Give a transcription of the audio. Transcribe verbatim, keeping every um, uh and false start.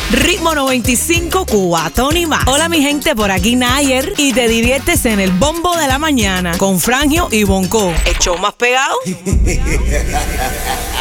Ritmo noventa y cinco, Cubatón y más. Hola mi gente, por aquí Nayer y te diviertes en el bombo de la mañana con Frangio y Bonco. El show más pegado.